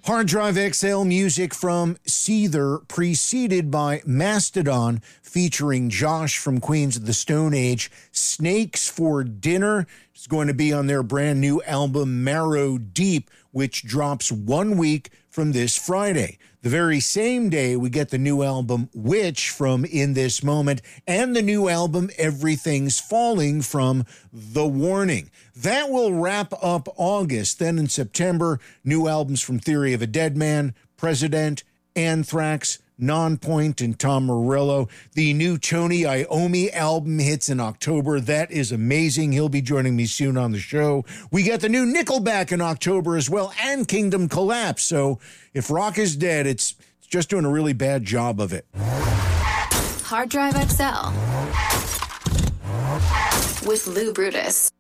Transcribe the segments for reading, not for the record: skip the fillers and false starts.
Hard Drive XL music from Seether, preceded by Mastodon, featuring Josh from Queens of the Stone Age. Snakes for Dinner is going to be on their brand new album, Marrow Deep, which drops 1 week from this Friday. The very same day, we get the new album, Witch, from In This Moment, and the new album, Everything's Falling, from The Warning. That will wrap up August. Then in September, new albums from Theory of a Dead Man, President, Anthrax, Nonpoint, and Tom Morello. The new Tony Iommi album hits in October. That is amazing. He'll be joining me soon on the show. We get the new Nickelback in October as well, and Kingdom Collapse. So if rock is dead, it's just doing a really bad job of it. Hard Drive XL with Lou Brutus.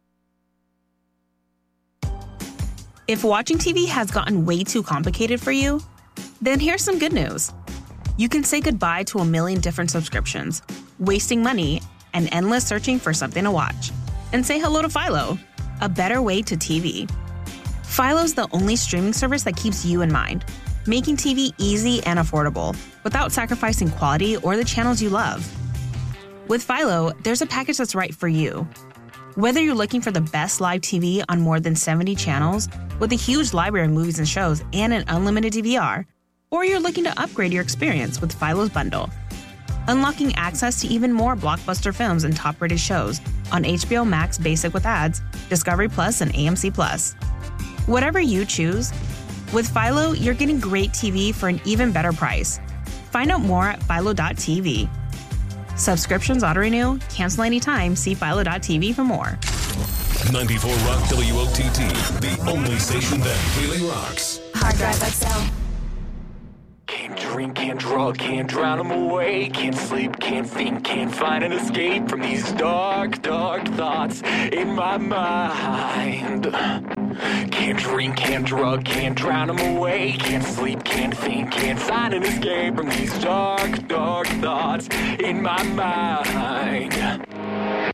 If watching TV has gotten way too complicated for you, then here's some good news. You can say goodbye to a million different subscriptions, wasting money, and endless searching for something to watch. And say hello to Philo, a better way to TV. Philo's the only streaming service that keeps you in mind, making TV easy and affordable without sacrificing quality or the channels you love. With Philo, there's a package that's right for you. Whether you're looking for the best live TV on more than 70 channels with a huge library of movies and shows and an unlimited DVR, or you're looking to upgrade your experience with Philo's bundle, unlocking access to even more blockbuster films and top-rated shows on HBO Max Basic with ads, Discovery Plus, and AMC Plus. Whatever you choose, with Philo, you're getting great TV for an even better price. Find out more at philo.tv. Subscriptions auto-renew, cancel anytime, see philo.tv for more. 94 Rock WOTT, the only station that really rocks. Hard Drive XL. Can't drink, can't drug, can't drown them away. Can't sleep, can't think, can't find an escape from these dark, dark thoughts in my mind. Can't drink, can't drug, can't drown them away. Can't sleep, can't think, can't find an escape from these dark, dark thoughts in my mind.